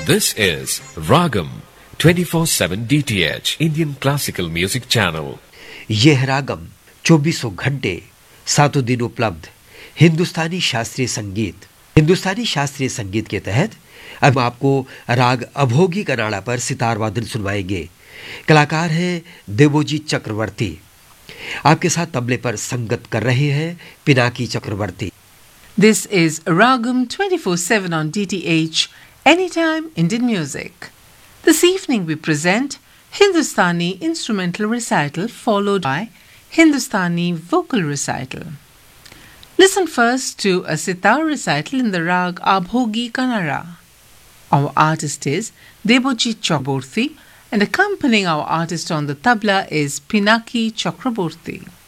This is Ragam 24/7 DTH Indian Classical Music Channel. यह है रागम 24 घंटे 7 दिन उपलब्ध हिंदुस्तानी शास्त्रीय संगीत। हिंदुस्तानी शास्त्रीय संगीत के तहत अब आपको राग अभोगी कनाडा पर सितार वादन सुनवाएंगे। कलाकार हैं देवोजी चक्रवर्ती। आपके साथ तबले पर संगत कर रहे हैं पिनाकी चक्रवर्ती। This is Ragam 24/7 on DTH, Anytime Indian Music. This evening we present Hindustani instrumental recital followed by Hindustani vocal recital. Listen first to a sitar recital in the rag Abhogi Kanara. Our artist is Deboji Chakraborty and accompanying our artist on the tabla is Pinaki Chakraborty.